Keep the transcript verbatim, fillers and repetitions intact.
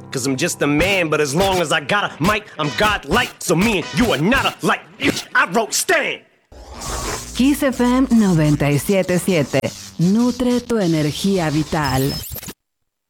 Cause I'm just a man, but as long as I got a mic, I'm God-like. So me and you are not alike. I wrote Stan. Kiss F M noventa y siete punto siete. Nutre tu energía vital.